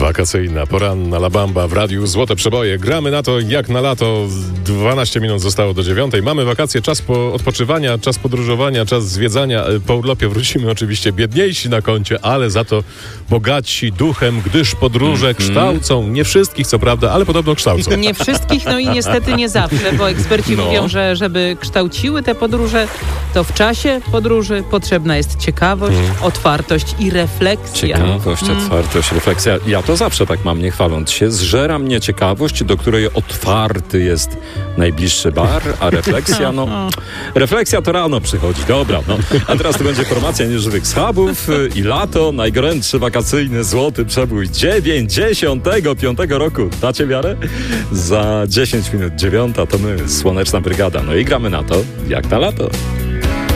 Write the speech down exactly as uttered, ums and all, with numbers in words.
Wakacyjna, poranna La Bamba w radiu Złote Przeboje. Gramy na to jak na lato. dwanaście minut zostało do dziewiątej. Mamy wakacje, czas po odpoczywania, czas podróżowania, czas zwiedzania. Po urlopie wrócimy oczywiście biedniejsi na koncie, ale za to bogatsi duchem, gdyż podróże mm-hmm. kształcą. Nie wszystkich, co prawda, ale podobno kształcą. Nie wszystkich, no i niestety nie zawsze, bo eksperci no. mówią, że żeby kształciły te podróże, to w czasie podróży potrzebna jest ciekawość, mm. otwartość i refleksja. Ciekawość, mm. otwartość, refleksja. Ja to zawsze tak mam, nie chwaląc się. Zżera mnie ciekawość, do której otwarty jest najbliższy bar, a refleksja, no... refleksja to rano przychodzi, dobra, no. A teraz to będzie formacja nieżywych schabów i lato, najgorętszy wakacyjny złoty przebój dziewięćdziesiątego piątego roku. Dacie wiarę? Za dziesięć minut dziewiąta to my, Słoneczna Brygada. No i gramy na to, jak na lato.